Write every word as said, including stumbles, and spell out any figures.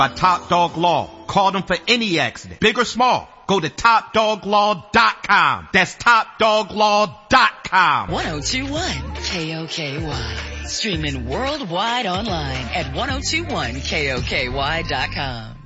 by Top Dog Law. Call them for any accident, big or small. Go to top dog law dot com. That's top dog law dot com. ten twenty-one K O K Y. Streaming worldwide online at ten twenty-one K O K Y dot com.